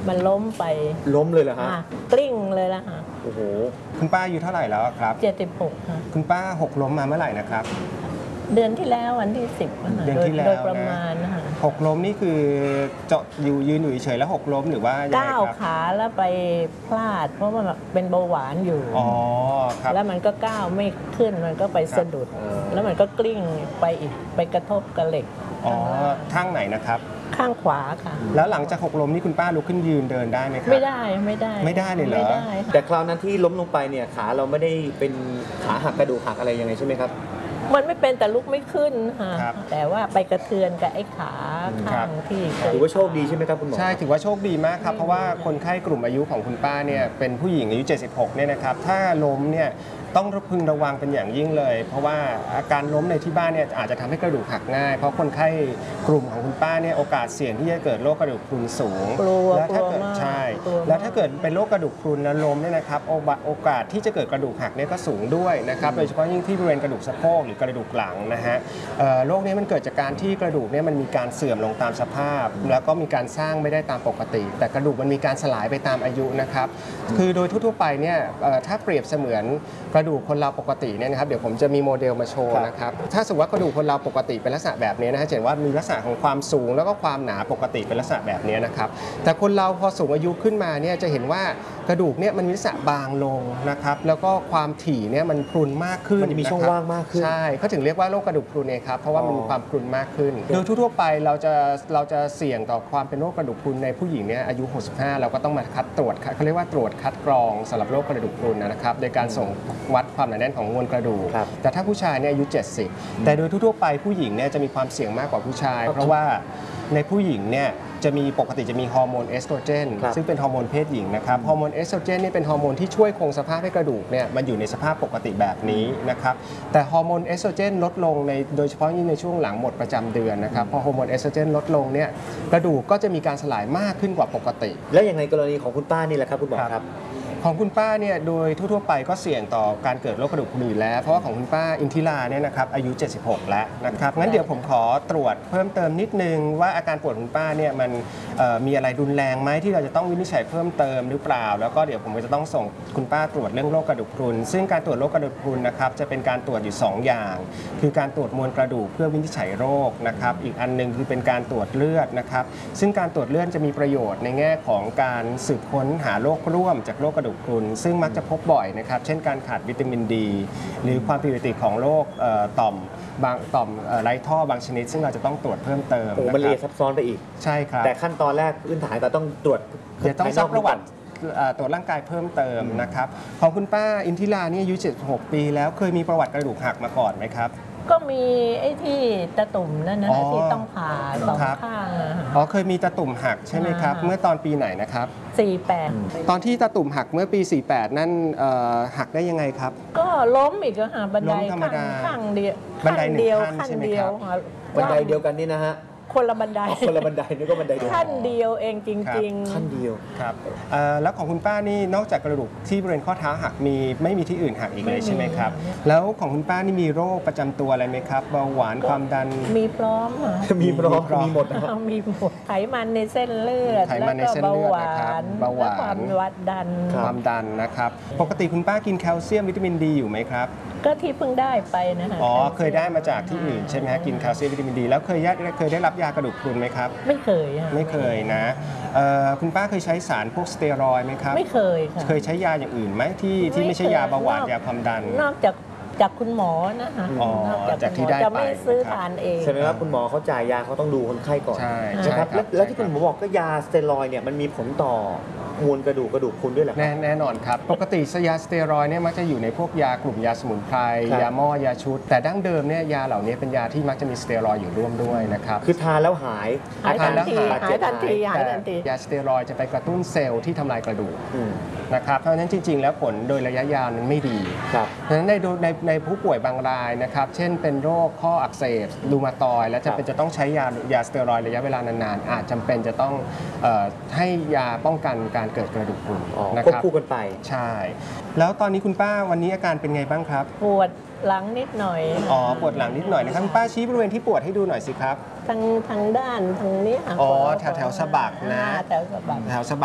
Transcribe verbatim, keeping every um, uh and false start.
มันล้มไปล้มเลยเหรอฮะกลิ้งเลยละฮะโอ้โหคุณป้าอายุเท่าไหร่แล้วครับเจ็ดสิบหกค่ะคุณป้าหกล้มมาเมื่อไหร่นะครับเดือนที่แล้ววันที่สิบเดือนที่แล้วโดยประมาณนะคะหกล้มนี่คือเจาะอยู่ยืนอยู่เฉยแล้วหกล้มหรือว่าก้าวขาแล้วไปพลาดเพราะว่าเป็นเบาหวานอยู่อ๋อครับแล้วมันก็ก้าวไม่ขึ้นมันก็ไปสะดุดแล้วมันก็กลิ้งไปอีกไปกระทบกับเหล็กอ๋อข้างไหนนะครับข้างขวาค่ะแล้วหลังจากหกล้มนี่คุณป้าลุกขึ้นยืนเดินได้ไหมครับไม่ได้ไม่ได้ไม่ได้เลยเหรอแต่คราวนั้นที่ล้มลงไปเนี่ยขาเราไม่ได้เป็นขาหักกระดูกหักอะไรยังไงใช่ไหมครับมันไม่เป็นแต่ลุกไม่ขึ้นค่ะแต่ว่าไปกระเทือนกับไอ้ขาข้างที่ถือว่าโชคดีใช่ไหมครับคุณหมอใช่ถือว่าโชคดีมากครับเพราะว่าคนไข้กลุ่มอายุของคุณป้าเนี่ยเป็นผู้หญิงอายุเจ็ดสิบหกเนี่ยนะครับถ้าล้มเนี่ยต้องพึงระวังเป็นอย่างยิ่งเลยเพราะว่าอาการล้มในที่บ้านเนี่ยอาจจะทำให้กระดูกหักง่ายเพราะคนไข้กลุ่มของคุณป้าเนี่ยโอกาสเสี่ยงที่จะเกิดโรคกระดูกพรุนสูงแล้วถ้าเกิดใช่แล้วถ้าเกิดเป็นโรคกระดูกพรุนแล้วล้มเนี่ยนะครับโอกาสที่จะเกิดกระดูกหักเนี่ยก็สูงด้วยนะครับโดยเฉพาะยิ่งที่บริเวณกระดูกสะโพกหรือกระดูกหลังนะฮะโรคนี้มันเกิดจากการที่กระดูกเนี่ยมันมีการเสื่อมลงตามสภาพแล้วก็มีการสร้างไม่ได้ตามปกติแต่กระดูกมันมีการสลายไปตามอายุนะครับคือโดยทั่วๆไปเนี่ยถ้าเปรียบเสมือนกระดูกคนเราปกติเนี่ยนะครับเดี๋ยวผมจะมีโมเดลมาโชว์นะครับถ้าสมมติว่ากระดูกคนเราปกติเป็นลักษณะแบบนี้นะฮะเห็นว่ามีลักษณะของความสูงแล้วก็ความหนาปกติเป็นลักษณะแบบนี้นะครับแต่คนเราพอสูงอายุขึ้นมาเนี่ยจะเห็นว่ากระดูกเนี่ยมันมีลักษณะบางลงนะครับแล้วก็ความถี่เนี่ยมันพรุนมากขึ้นมันจะมีช่องว่างมากขึ้นใช่เขาถึงเรียกว่าโรคกระดูกพรุนเองครับเพราะว่ามันมีความพรุนมากขึ้นโดยทั่วๆไปเราจะเราจะเสี่ยงต่อความเป็นโรคกระดูกพรุนในผู้หญิงเนี่ยอายุหกสิบห้าเราก็ต้องมาคัดตรวจเขาเรียกว่าตรวจคัดกรองสำหรับโรคกระดูกพรุนนะครับโดยการส่งวัดความหนาแน่นของมวลกระดูกแต่ถ้าผู้ชายเนี่ยอายุเจ็ดสิบแต่โดยทั่วๆไปผู้หญิงเนี่ยจะมีความเสี่ยงมากกว่าผู้ชายเพราะว่าในผู้หญิงเนี่ยจะมีปกติจะมีฮอร์โมนเอสโตรเจนซึ่งเป็นฮอร์โมนเพศหญิงนะครับฮอร์โมนเอสโตรเจนนี่เป็นฮอร์โมนที่ช่วยคงสภาพให้กระดูกเนี่ยมันอยู่ในสภาพปกติแบบนี้นะครับแต่ฮอร์โมนเอสโตรเจนลดลงในโดยเฉพาะยิ่งในช่วงหลังหมดประจำเดือนนะครับพอฮอร์โมนเอสโตรเจนลดลงเนี่ยกระดูกก็จะมีการสลายมากขึ้นกว่าปกติและอย่างในกรณีของคุณป้านี่แหละครับคุณหมอครับของคุณป้าเนี่ยโดยทั่วๆไปก็เสี่ยงต่อการเกิดโรคกระดูกพรุนแล้วเพราะว่าของคุณป้าอินทิราเนี่ยนะครับอายุเจ็ดสิบหกแล้วนะครับงั้นเดี๋ยวผมขอตรวจเพิ่มเติมนิดนึงว่าอาการปวดของคุณป้าเนี่ยมันมีอะไรรุนแรงไหมที่เราจะต้องวินิจฉัยเพิ่มเติมหรือเปล่าแล้วก็เดี๋ยวผมก็จะต้องส่งคุณป้าตรวจเรื่องโรคกระดูกพรุนซึ่งการตรวจโรคกระดูกพรุนนะครับจะเป็นการตรวจอยู่สองอย่างคือการตรวจมวลกระดูกเพื่อวินิจฉัยโรคนะครับอีกอันนึงคือเป็นการตรวจเลือดนะครับซึ่งการตรวจเลือดจะมีประโยชน์ในแง่ของการสืบค้นหาโรคร่วมจากโรคกระดูกพรุนซึ่งมักจะพบบ่อยนะครับเช่นการขาดวิตามินดีหรือความผิดปกติของโรคต่อมบางต่อมไร้ท่อบางชนิดซึ่งเราจะต้องตรวจเพิ่มเติมโอ้มันละเอียดซับซ้อนไปอีกใช่ครับแต่ขั้นตอนแรกพื้นฐานก็ต้องตรวจเดี๋ยวต้องซักประวัติตรวจร่างกายเพิ่มเติมนะครับของคุณป้าอินทิรานี่อายุเจ็ดสิบหกปีแล้วเคยมีประวัติกระดูกหักมาก่อนไหมครับก็มีไอ้ที่ตะตุ่มนั่นนะที่ต้องผ่าสองข้างอ๋อเคยมีตะตุ่มหักใช่ไหมครับเมื่อตอนปีไหนนะครับสี่แปดตอนที่ตะตุ่มหักเมื่อปีสี่แปดนั่นหักได้ยังไงครับก็ล้มอีกค่ะบันไดข้างเดียวบันไดหนึ่งขั้นเดียวบันไดเดียวกันนี่นะฮะคนละบันไดคนละบันไดนี่ก็บันไดเดียวขั้นเดียวเองจริงๆขั้นเดียวครับแล้วของคุณป้านี่นอกจากกระดูกที่บริเวณข้อเท้าหักมีไม่มีที่อื่นหักอีกเลยใช่ไหมครับแล้วของคุณป้านี่มีโรคประจำตัวอะไรไหมครับเบาหวานความดันมีพร้อมมีพร้อมมีหมดนะมีหมดไขมันในเส้นเลือดไขมันในเส้นเลือดนะครับเบาหวานความวัดดันความดันนะครับปกติคุณป้ากินแคลเซียมวิตามินดีอยู่ไหมครับก็ที่เพิ่งได้ไปนะคะอ๋อเคยได้มาจากที่อื่นใช่ไหมฮะกินแคลเซียมวิตามินดีแล้วเคยเคยได้รับยากระดูกพรุนไหมครับไม่เคยไม่เคยนะคุณป้าเคยใช้สารพวกสเตียรอยด์ไหมครับไม่เคยค่ะเคยใช้ยาอย่างอื่นไหมที่ที่ไม่ใช่ยาเบาหวานยาความดันนอกจากจากคุณหมอนะคะอ๋อจากที่ได้ไปจะไม่ซื้อทานเองใช่ไหมครับคุณหมอเขาจ่ายยาเขาต้องดูคนไข้ก่อนใช่ครับแล้วที่คุณหมอบอกก็ยาสเตียรอยด์เนี่ยมันมีผลต่อมวลกระดูกกระดูกพรุนด้วยเหรอแน่นอนครับปกติยาสเตียรอยด์เนี่ยมักจะอยู่ในพวกยากลุ่มยาสมุนไพรยาหม้อยาชุดแต่ดั้งเดิมเนี่ยยาเหล่านี้เป็นยาที่มักจะมีสเตียรอยด์อยู่ร่วมด้วยนะครับคือทานแล้วหายหายทันทีหายทันทีหายทันทียาสเตียรอยด์จะไปกระตุ้นเซลล์ที่ทำลายกระดูกนะครับเพราะฉะนั้นจริงๆแล้วผลโดยระยะยาวนั้นไม่ดีเพราะฉะนั้นในในในผู้ป่วยบางรายนะครับเช่นเป็นโรคข้ออักเสบรูมาตอยด์และจะเป็นจะต้องใช้ยายาสเตียรอยด์ระยะเวลานานๆอาจจำเป็นจะต้องให้ยาป้องกันการเกิดกระดูกพรุนควบคู่กันไปใช่แล้วตอนนี้คุณป้าวันนี้อาการเป็นไงบ้างครับปวดหลังนิดหน่อยอ๋อปวดหลังนิดหน่อยนะครับคุณป้าชี้บริเวณที่ปวดให้ดูหน่อยสิครับทางทางด้านทางนี้อ๋อแถวแถวสะบักนะแถวสะบักแถวสะบัก